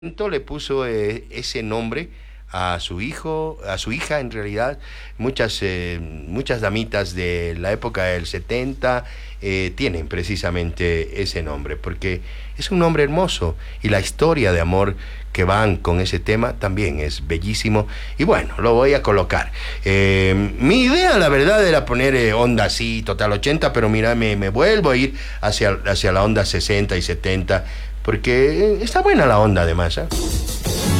le puso ese nombre a su hijo, a su hija en realidad. Muchas damitas de la época del 70 tienen precisamente ese nombre, porque es un nombre hermoso y la historia de amor que van con ese tema también es bellísimo. Y bueno, lo voy a colocar. Mi idea, la verdad, era poner onda así, total 80, pero mira, me vuelvo a ir hacia la onda 60 y 70, porque está buena la onda además, ¿eh?